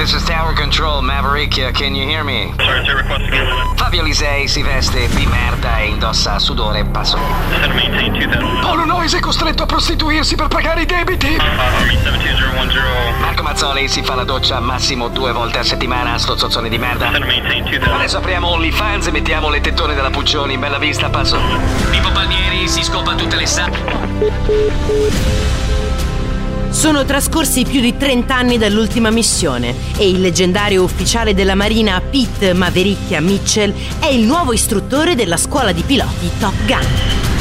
This is Tower Control, Maverick, can you hear me? Sorry, sir, request again. Fabio Lisei si veste di merda e indossa sudore, passo. Center maintain 2000. Polo Noise è costretto a prostituirsi per pagare i debiti. Army 72010. Marco Mazzoli si fa la doccia massimo 2 volte a settimana, sto zozzone di merda. Center maintain 2000. Adesso apriamo OnlyFans e mettiamo le tettone della Puccioni, bella vista, passo. Pippo Palmieri si scopa tutte le Sono trascorsi più di 30 anni dall'ultima missione e il leggendario ufficiale della Marina Pete Mavericchia Mitchell è il nuovo istruttore della scuola di piloti Top Gun.